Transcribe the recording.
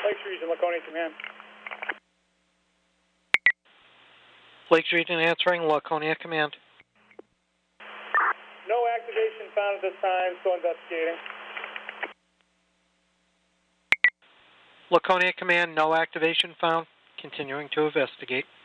Lakes Region, Laconia Command. Lakes Region answering, Laconia Command. No activation found at this time, still investigating. Laconia Command, no activation found. Continuing to investigate.